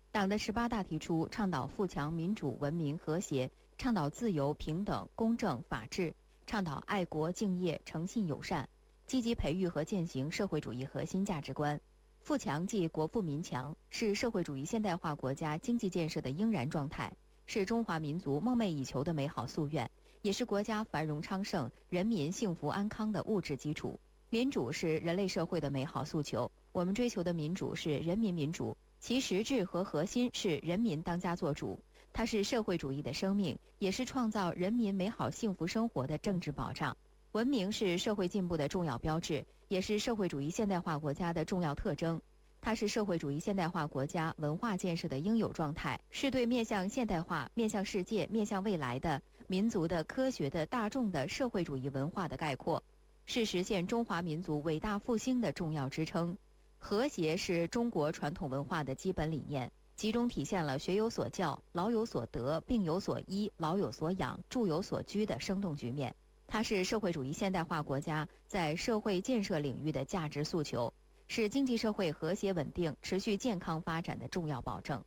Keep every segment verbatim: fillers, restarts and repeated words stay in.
党的十八大提出，倡导富强、民主、文明、和谐，倡导自由、平等、公正、法治，倡导爱国、敬业、诚信、友善，积极培育和践行社会主义核心价值观。富强即国富民强，是社会主义现代化国家经济建设的应然状态，是中华民族梦寐以求的美好夙愿，也是国家繁荣昌盛、人民幸福安康的物质基础。民主是人类社会的美好诉求，我们追求的民主是人民民主，其实质和核心是人民当家作主，它是社会主义的生命，也是创造人民美好幸福生活的政治保障。文明是社会进步的重要标志，也是社会主义现代化国家的重要特征。它是社会主义现代化国家文化建设的应有状态，是对面向现代化、面向世界、面向未来的民族的、科学的、大众的社会主义文化的概括，是实现中华民族伟大复兴的重要支撑。和谐是中国传统文化的基本理念，其中体现了学有所教、老有所得、病有所医、老有所养、住有所居的生动局面。它是社会主义现代化国家在社会建设领域的价值诉求，是经济社会和谐稳定、持续健康发展的重要保证。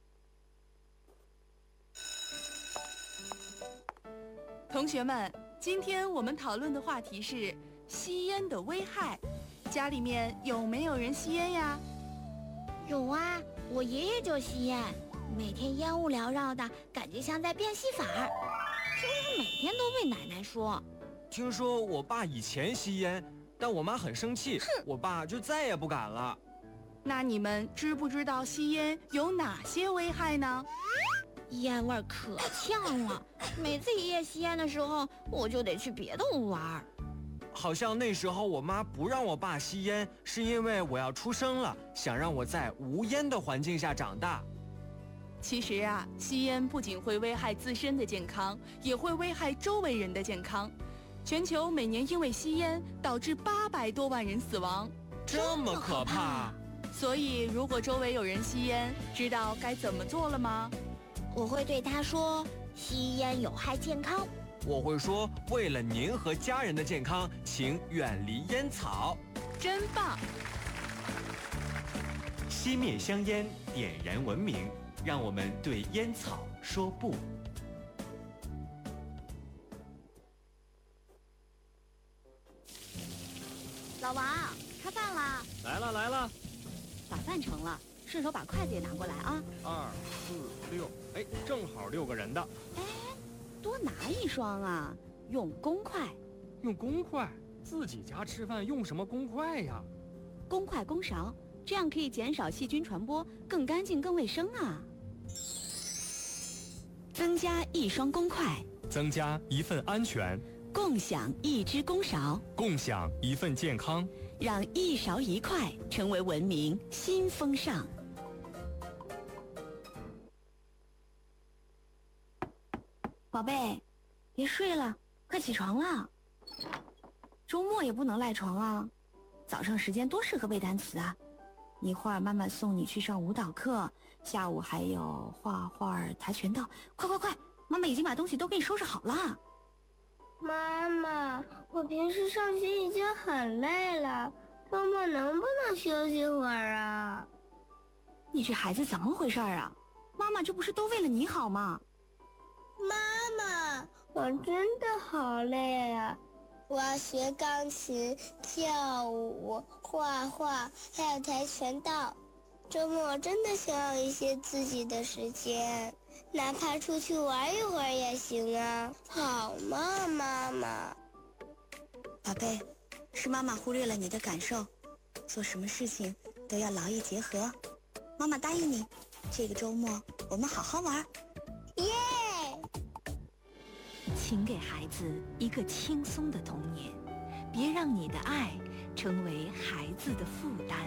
同学们，今天我们讨论的话题是吸烟的危害。家里面有没有人吸烟呀？ 有啊，我爷爷就吸烟，每天烟雾缭绕的，感觉像在变戏法儿，几乎每天都被奶奶说。 听说我爸以前吸烟，但我妈很生气，我爸就再也不敢了。 那你们知不知道吸烟有哪些危害呢？ 烟味可呛了，每次爷爷吸烟的时候，我就得去别的屋玩。 好像那时候我妈不让我爸吸烟，是因为我要出生了，想让我在无烟的环境下长大。 其实啊，吸烟不仅会危害自身的健康，也会危害周围人的健康。全球每年因为吸烟导致八百多万人死亡， 这么可怕！ 所以，如果周围有人吸烟，知道该怎么做了吗？ 我会对他说：吸烟有害健康。 我会说：为了您和家人的健康，请远离烟草。 真棒！ 熄灭香烟，点燃文明，让我们对烟草说不。 老王，开饭啦！ 来了来了， 把饭盛了，顺手把筷子也拿过来啊。 二四六，哎，正好六个人的。 哎，多拿一双啊，用公筷。 用公筷？自己家吃饭用什么公筷呀？ 公筷公勺，这样可以减少细菌传播，更干净更卫生啊。增加一双公筷， 增加一份安全。 共享一只公勺， 共享一份健康， 让一勺一筷成为文明新风尚。宝贝，别睡了，快起床了。周末也不能赖床啊，早上时间多适合背单词啊。一会儿妈妈送你去上舞蹈课，下午还有画画、跆拳道。快快快，妈妈已经把东西都给你收拾好了。 妈妈，我平时上学已经很累了，周末能不能休息会儿啊？ 你这孩子怎么回事啊？妈妈这不是都为了你好吗？ 妈妈，我真的好累啊！我要学钢琴、跳舞、画画，还有跆拳道。周末真的想要一些自己的时间，哪怕出去玩一会儿也行啊，好吗，妈妈？ 宝贝，是妈妈忽略了你的感受，做什么事情都要劳逸结合。妈妈答应你，这个周末我们好好玩。 耶！ 请给孩子一个轻松的童年，别让你的爱成为孩子的负担。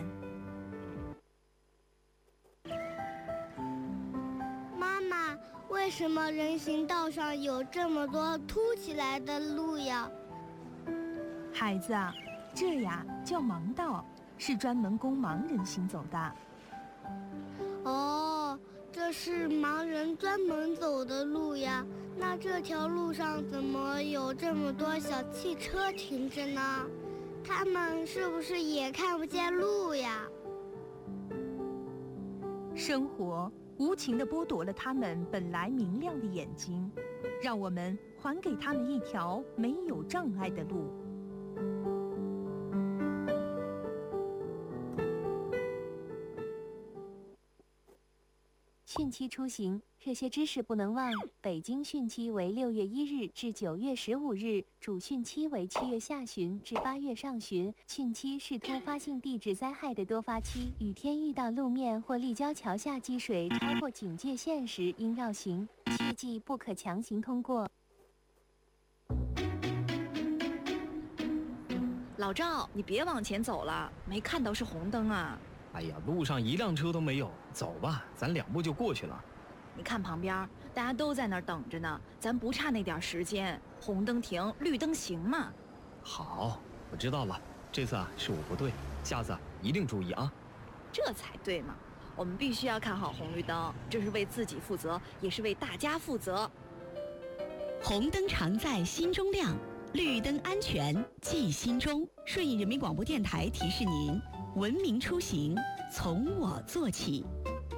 妈妈，为什么人行道上有这么多凸起来的路呀？ 孩子啊，这呀叫盲道，是专门供盲人行走的。 哦，这是盲人专门走的路呀。那这条路上怎么有这么多小汽车停着呢？他们是不是也看不见路呀？ 生活无情地剥夺了他们本来明亮的眼睛，让我们还给他们一条没有障碍的路。 汛期出行，这些知识不能忘。北京汛期为六月一日至九月十五日，主汛期为七月下旬至八月上旬。汛期是突发性地质灾害的多发期，雨天遇到路面或立交桥下积水超过警戒线时，应绕行，切记不可强行通过。 老赵，你别往前走了，没看到是红灯啊。 哎呀，路上一辆车都没有，走吧，咱两步就过去了。 你看旁边，大家都在那儿等着呢，咱不差那点时间，红灯停，绿灯行嘛。 好，我知道了，这次啊是我不对，下次啊一定注意啊。 这才对嘛，我们必须要看好红绿灯，这是为自己负责，也是为大家负责。 红灯常在心中亮，绿灯安全记心中。顺义人民广播电台提示您：文明出行，从我做起。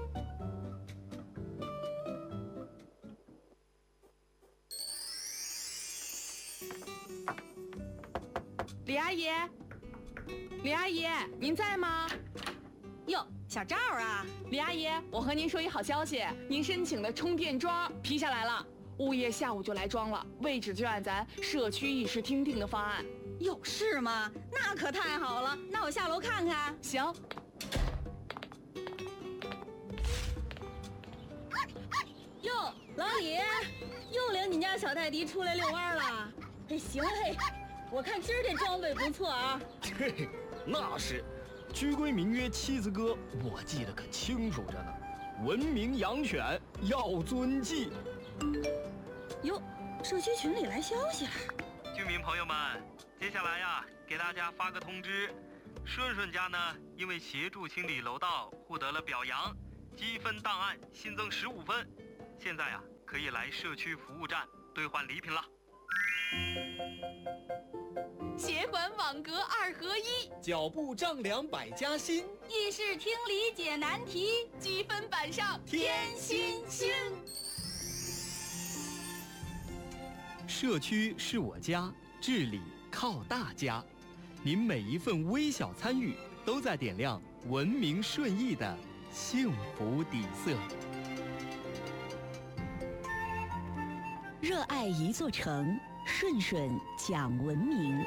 李阿姨，李阿姨，您在吗？ 哟，小赵啊， 李阿姨，我和您说一好消息，您申请的充电桩批下来了，物业下午就来装了，位置就按咱社区议事厅定的方案。 有事吗？那可太好了，那我下楼看看。 行。 哟，老李，又领你家小泰迪出来遛弯了。哎，行嘞，我看今儿这装备不错啊。 嘿，那是，居规名约七字歌，我记得可清楚着呢。文明养犬要遵纪。 哟，社区群里来消息了。 居民朋友们，接下来呀，给大家发个通知，顺顺家呢，因为协助清理楼道获得了表扬，积分档案新增十五分，现在呀，可以来社区服务站兑换礼品了。 协管网格二合一， 脚步丈量百家新， 议事厅理解难题， 积分板上添新星。 社区是我家，治理靠大家。您每一份微小参与，都在点亮文明顺义的幸福底色。 热爱一座城，顺顺讲文明。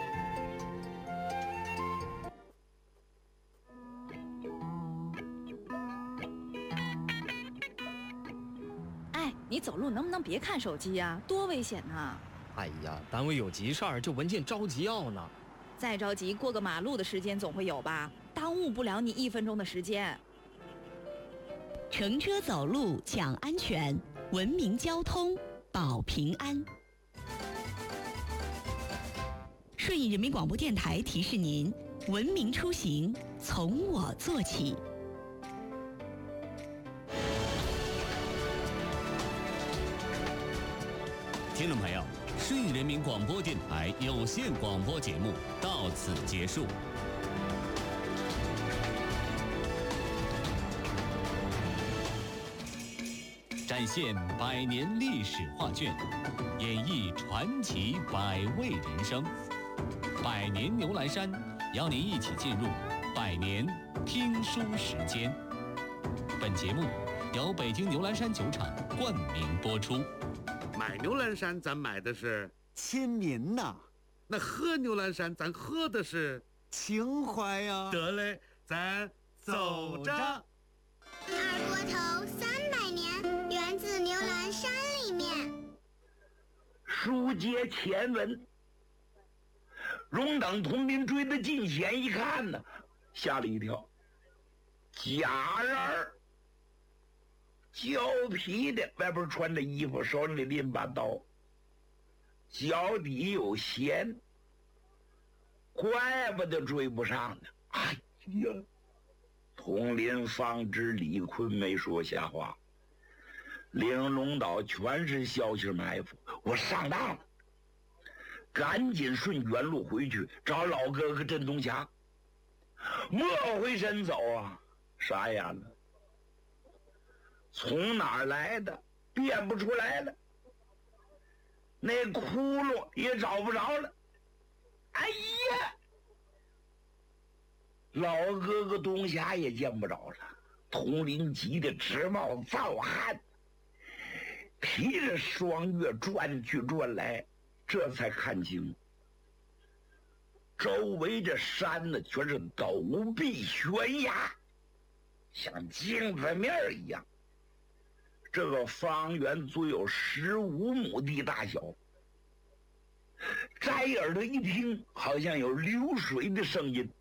哎，你走路能不能别看手机呀？多危险呐！ 哎呀，单位有急事儿，这文件着急要呢。 再着急，过个马路的时间总会有吧？耽误不了你一分钟的时间。 乘车走路讲安全，文明交通保平安。顺义人民广播电台提示您：文明出行，从我做起。 听众朋友，顺义人民广播电台有线广播节目到此结束。展现百年历史画卷，演绎传奇百味人生。百年牛栏山邀您一起进入百年听书时间。本节目由北京牛栏山酒厂冠名播出。 买牛栏山咱买的是亲民呐， 那喝牛栏山咱喝的是情怀呀。 得嘞，咱走着。 二锅头三百年，源自牛栏山里面。 书接前文，荣等同兵追得近前一看呢，吓了一跳，假人儿。胶皮的，外边穿着衣服，手里拎把刀，脚底有弦，怪不得追不上呢。哎呀，佟林、方知、李坤没说瞎话，玲珑岛全是消息埋伏，我上当了，赶紧顺原路回去找老哥哥镇东强，莫回身走啊，傻眼了。 从哪儿来的，辨不出来了。那窟窿也找不着了。哎呀，老哥哥东霞也见不着了。佟林急得直冒燥汗，提着双月转去转来，这才看清，周围这山呢全是陡壁悬崖，像镜子面一样。这个方圆足有十五亩地大小，摘耳朵一听，好像有流水的声音。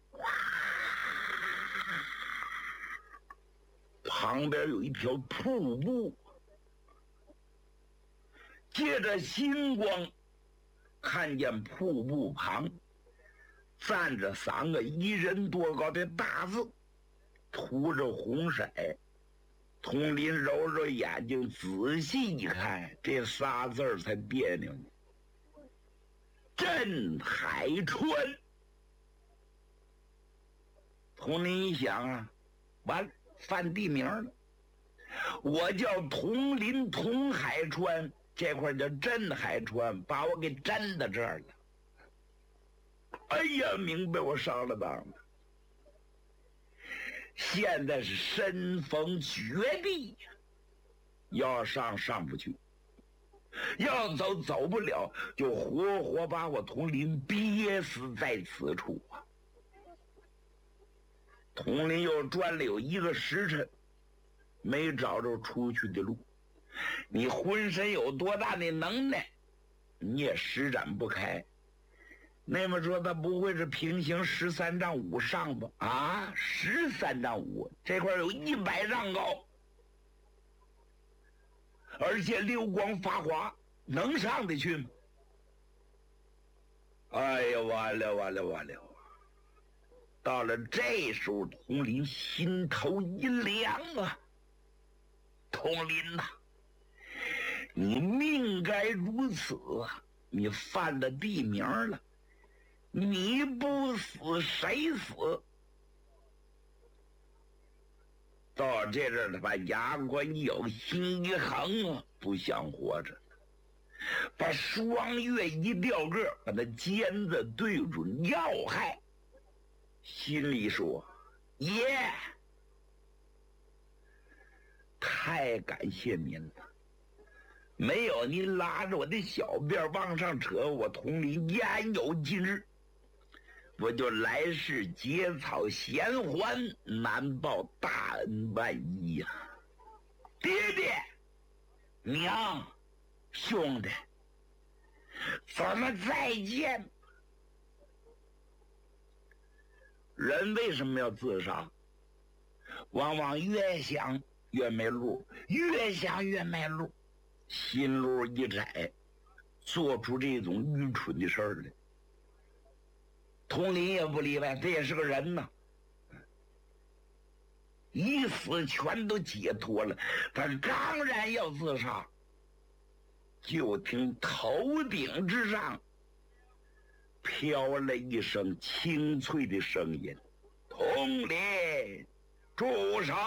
旁边有一条瀑布，借着星光，看见瀑布旁站着三个一人多高的大字，涂着红色。佟林揉揉眼睛，仔细一看，这仨字儿才别扭呢。镇海川。佟林一想啊，完了，犯地名了。我叫佟林佟海川，这块叫镇海川，把我给镇到这儿了。哎呀，明白我上了当了。现在是身逢绝地，要上上不去，要走走不了，就活活把我佟林憋死在此处啊！佟林又转了有一个时辰，没找着出去的路。你浑身有多大的能耐，你也施展不开。那么说他不会是平行十三丈五上吧？啊，十三丈五，这块有一百丈高，而且流光发滑，能上得去吗？哎呀，完了完了完了！到了这时候，佟林心头一凉啊！佟林呐、啊，你命该如此啊！你犯了地名了。你不死谁死？到这阵儿，他把牙关一咬，心一横啊，不想活着。把双月一掉个，把那尖子对准要害，心里说：“耶，太感谢您了！没有您拉着我的小辫往上扯，我佟林焉有今日？我就来世结草衔环，难报大恩万一呀、啊！爹爹、娘、兄弟，咱们再见。人为什么要自杀？往往越想越没路，越想越没路，心路一窄，做出这种愚蠢的事儿来。佟林也不例外，这也是个人呐。一死全都解脱了，他当然要自杀。就听头顶之上飘了一声清脆的声音：“佟林，住手！”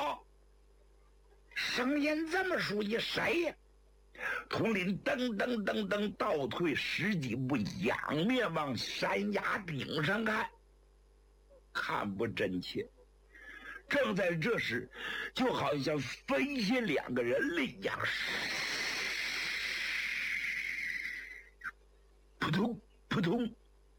声音这么熟悉，谁呀？佟林噔噔噔噔倒退十几步，仰面往山崖顶上看，看不真切。正在这时，就好像飞下两个人来一样，扑通扑通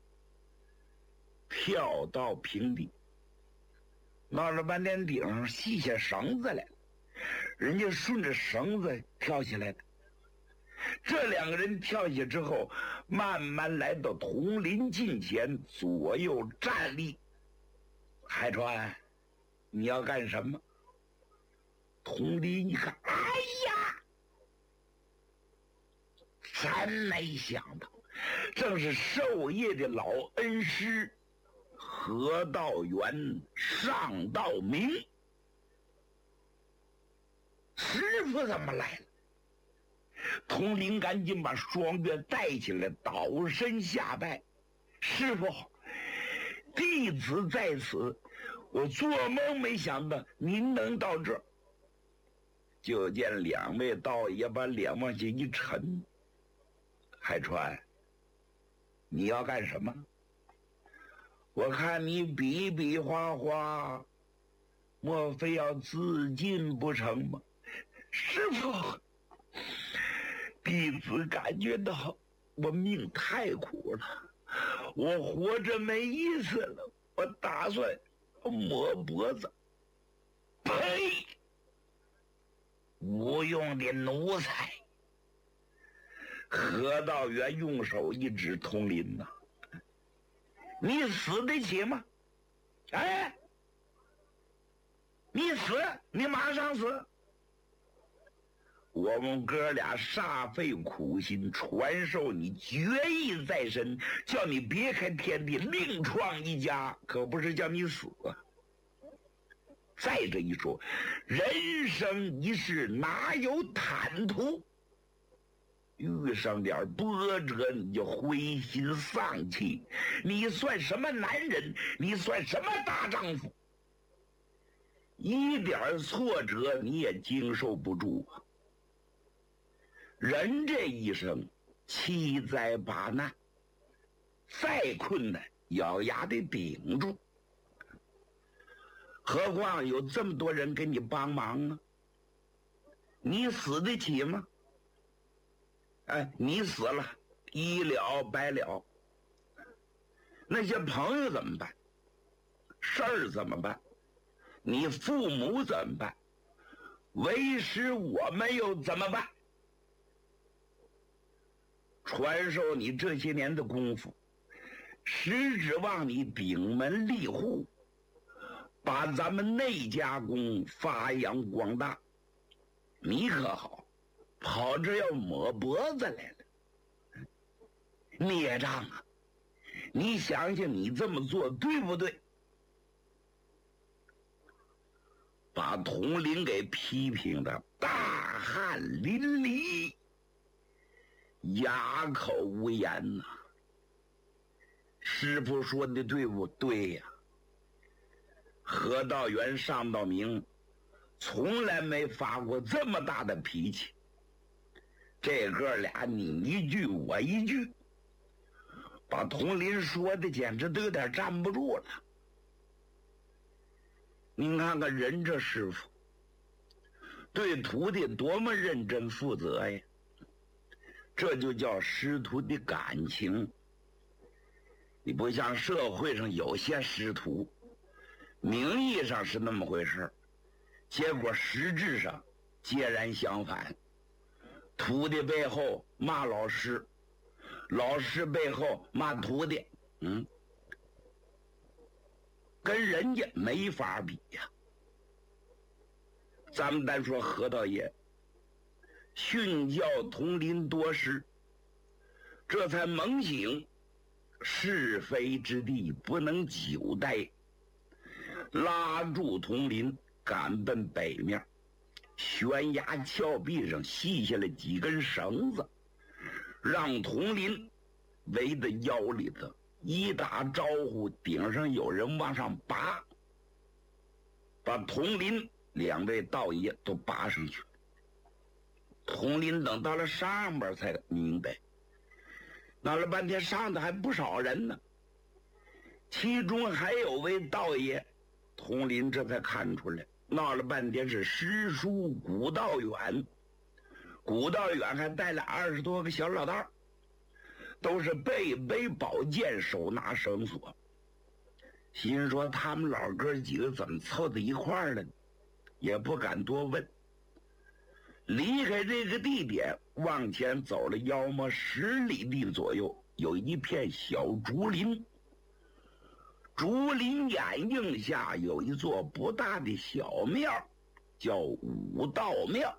跳到平地。闹了半天，顶上系下绳子来了，人家顺着绳子跳下来的。这两个人跳下之后，慢慢来到佟林近前，左右站立。海川，你要干什么？佟林一看，哎呀，真没想到，正是授业的老恩师何道元、尚道明。师傅怎么来了？佟林赶紧把双月带起来，倒身下拜：“师傅，弟子在此，我做梦没想到您能到这儿。 就见两位道爷把脸往下一沉。海川，你要干什么？我看你比比划划，莫非要自尽不成吗？师父，弟子感觉到我命太苦了，我活着没意思了，我打算抹脖子。呸！无用的奴才！何道元用手一指佟林呐、啊，你死得起吗？哎，你死，你马上死！我们哥俩煞费苦心传授你绝艺在身，叫你别开天地，另创一家，可不是叫你死啊！再这一说，人生一世哪有坦途？遇上点波折你就灰心丧气，你算什么男人？你算什么大丈夫？一点挫折你也经受不住啊！人这一生七灾八难，再困难咬牙得顶住。何况有这么多人给你帮忙啊，你死得起吗？哎，你死了，一了百了。那些朋友怎么办？事儿怎么办？你父母怎么办？为师我们又怎么办？传授你这些年的功夫，实指望你顶门立户，把咱们内家功发扬光大。你可好，跑这要抹脖子来了，孽障啊！你想想，你这么做对不对？把佟林给批评的大汗淋漓，哑口无言呐、啊。师傅说的对不对呀、啊？何道元、上道明从来没发过这么大的脾气，这哥俩你一句我一句，把佟林说的简直都有点站不住了。您看看人这师傅对徒弟多么认真负责呀，这就叫师徒的感情。你不像社会上有些师徒，名义上是那么回事，结果实质上截然相反。徒弟背后骂老师，老师背后骂徒弟，嗯，跟人家没法比呀。咱们单说何道爷训教佟林多时，这才猛醒是非之地不能久待，拉住佟林赶奔北面，悬崖峭壁上系下了几根绳子，让佟林围在腰里头，一打招呼顶上有人往上拔，把佟林两位道爷都拔上去。佟林等到了上边才明白，闹了半天上头还不少人呢，其中还有位道爷。佟林这才看出来，闹了半天是师叔古道远。古道远还带了二十多个小老道，都是背背宝剑，手拿绳索。心说他们老哥几个怎么凑在一块儿了呢？也不敢多问。离开这个地点，往前走了要么十里地左右，有一片小竹林。竹林掩映下有一座不大的小庙，叫武道庙。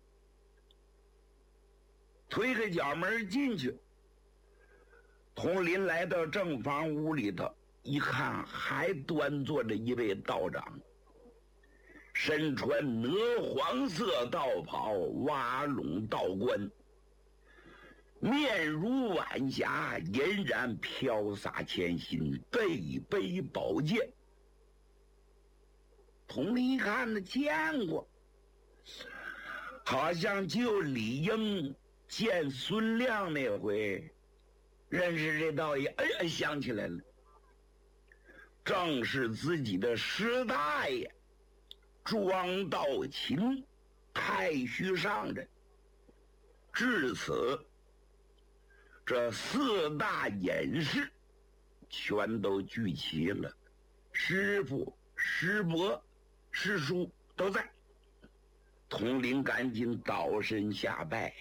推开角门进去，佟林来到正房屋里头，一看还端坐着一位道长，身穿鹅黄色道袍，挖拢道冠，面如晚霞，俨然飘洒千心，背背宝剑。佟林一看呢，见过， 好像就李应见孙亮那回，认识这道爷，哎呀，想起来了，正是自己的师大爷庄道勤，太虚上任。至此，这四大隐士全都聚齐了，师傅、师伯、师叔都在。统领赶紧倒身下拜，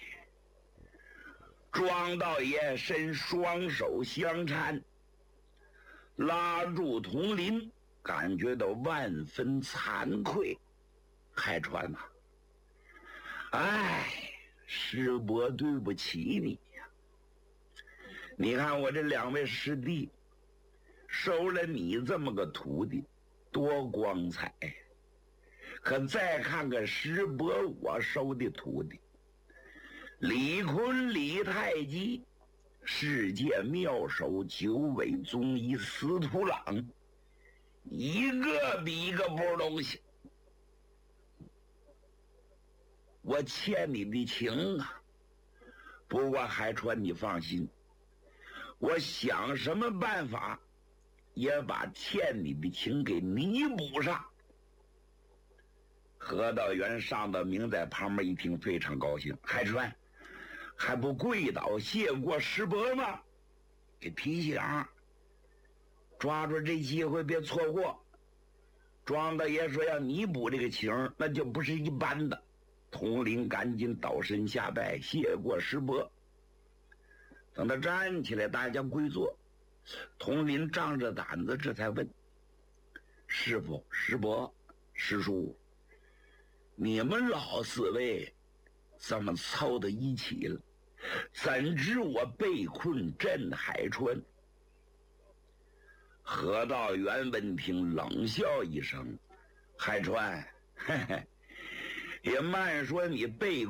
庄道爷伸双手相搀，拉住统领，感觉到万分惭愧。海川呐、啊，哎，师伯对不起你呀！你看我这两位师弟收了你这么个徒弟，多光彩！可再看看师伯我收的徒弟，李坤、李太极，世界妙手九尾宗一司徒朗，一个比一个不是东西。我欠你的情啊！不过海川，你放心，我想什么办法也把欠你的情给弥补上。何道元、上道明在旁边一听，非常高兴。海川，还不跪倒谢过师伯吗？给提醒，抓住这机会别错过。庄大爷说要弥补这个情，那就不是一般的。统领赶紧倒身下拜，谢过师伯。等他站起来，大家跪坐。统领仗着胆子，这才问：师傅、师伯、师叔，你们老四位怎么凑到一起了？怎知我被困镇海川？何道元闻听，冷笑一声：海川，嘿嘿，也慢说你被